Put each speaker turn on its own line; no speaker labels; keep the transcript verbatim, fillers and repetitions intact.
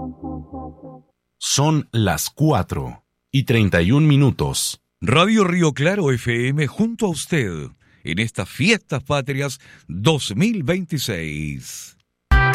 Son las cuatro y treinta y un minutos.
Radio Río Claro F M junto a usted en estas fiestas patrias dos mil veintiséis.